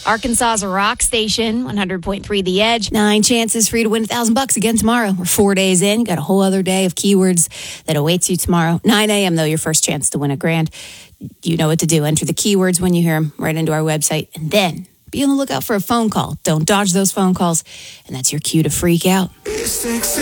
Arkansas's rock station, 100.3 The Edge. 9 chances for you to win $1,000 again tomorrow. We're 4 days in. You got a whole other day of keywords that awaits you tomorrow. 9 a.m., though, your first chance to win $1,000. You know what to do. Enter the keywords when you hear them right into our website. And then be on the lookout for a phone call. Don't dodge those phone calls. And that's your cue to freak out.